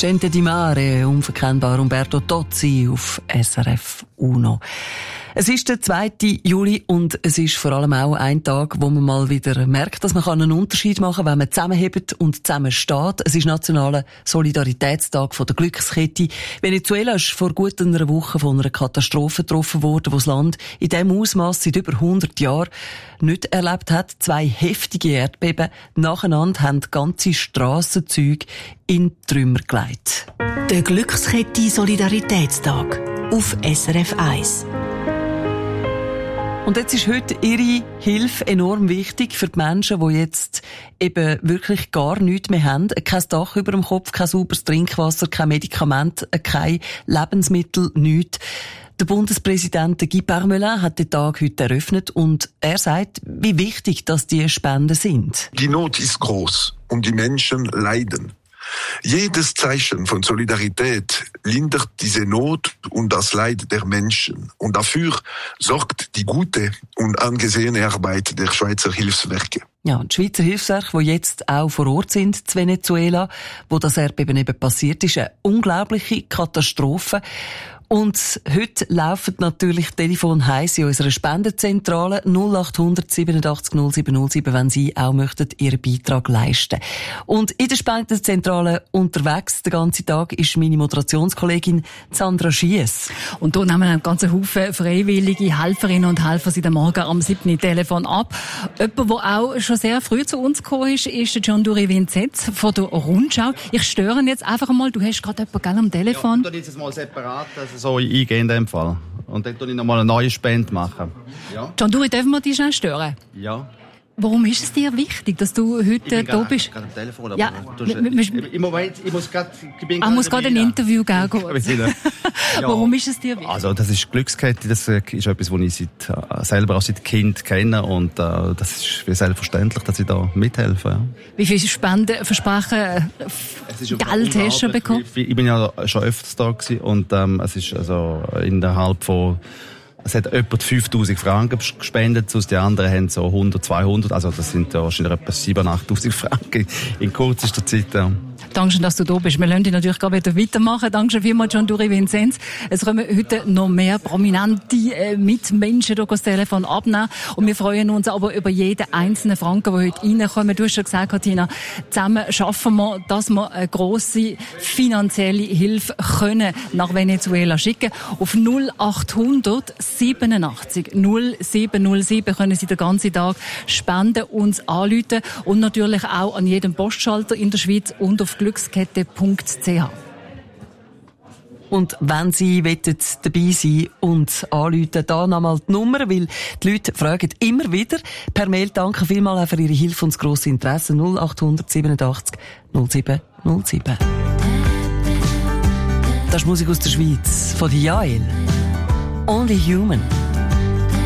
Gente di Mare, unverkennbar Umberto Tozzi auf SRF Uno. Es ist der 2. Juli und es ist vor allem auch ein Tag, wo man mal wieder merkt, dass man einen Unterschied machen kann, wenn man zusammenhebt und zusammen steht. Es ist nationaler Solidaritätstag von der Glückskette. Venezuela ist vor gut einer Woche von einer Katastrophe getroffen worden, wo das Land in diesem Ausmaß seit über 100 Jahren nicht erlebt hat. 2 heftige Erdbeben nacheinander haben ganze Strassenzüge in Trümmer gelegt. Der Glückskette Solidaritätstag auf SRF 1. Und jetzt ist heute Ihre Hilfe enorm wichtig für die Menschen, die jetzt eben wirklich gar nichts mehr haben. Kein Dach über dem Kopf, kein sauberes Trinkwasser, kein Medikament, kein Lebensmittel, nichts. Der Bundespräsident Guy Parmelin hat den Tag heute eröffnet und er sagt, wie wichtig dass die Spenden sind. Die Not ist groß und die Menschen leiden. Jedes Zeichen von Solidarität lindert diese Not und das Leid der Menschen. Und dafür sorgt die gute und angesehene Arbeit der Schweizer Hilfswerke. Ja, die Schweizer Hilfswerke, die jetzt auch vor Ort sind, in Venezuela, wo das Erdbeben eben passiert ist, eine unglaubliche Katastrophe. Und heute laufen natürlich Telefon heiss in unserer Spendenzentrale 0800 87 0707, wenn Sie auch möchten Ihren Beitrag leisten. Und in der Spendenzentrale unterwegs den ganzen Tag ist meine Moderationskollegin Sandra Schiess. Und hier nehmen wir einen ganzen Haufen freiwillige Helferinnen und Helfer seit dem Morgen am 7. Telefon ab. Jemand, der auch schon sehr früh zu uns gekommen ist John Duri Vinzenz von der Rundschau. Ich störe ihn jetzt einfach mal. Du hast gerade jemanden am Telefon. Ja, dann ist es mal separat, so eingehen in dem Fall. Und dann tue ich nochmal eine neue Spende machen. Ja. John Duri, dürfen wir dich schnell stören? Ja. Warum ist es dir wichtig, dass du heute da bist? Ich bin gerade am Telefon, aber ja, im Moment, ich muss gerade ein Interview geben. Ja. Warum ist es dir wichtig? Also, das ist Glückskette, das ist etwas, was ich selber auch seit Kind kenne und das ist wie selbstverständlich, dass ich da mithelfe. Ja. Wie viel Spendenversprechen Geld hast du bekommen? Ich bin ja schon öfters da gewesen und es ist also innerhalb von es hat etwa 5'000 Franken gespendet, sonst die anderen haben so 100, 200, also das sind ja wahrscheinlich etwa 7'000, 8'000 Franken in kürzester Zeit. Ja. Danke, dass du da bist. Wir lassen dich natürlich gerade wieder weitermachen. Danke vielmals, John Duri Vinzenz. Es kommen heute noch mehr prominente Mitmenschen durch das Telefon abnehmen. Und wir freuen uns aber über jeden einzelnen Franken, der heute reinkommt. Du hast schon gesagt, Katina, zusammen schaffen wir, dass wir eine grosse finanzielle Hilfe können nach Venezuela schicken. Auf 0800 87 0707 können Sie den ganzen Tag spenden, uns anrufen und natürlich auch an jedem Postschalter in der Schweiz und auf glückskette.ch. Und wenn Sie dabei sein und anrufen, da nochmal die Nummer, weil die Leute fragen immer wieder per Mail. Danke vielmals auch für Ihre Hilfe und das grosse Interesse. 0800 87 0707. Das ist Musik aus der Schweiz von Jael. Only Human.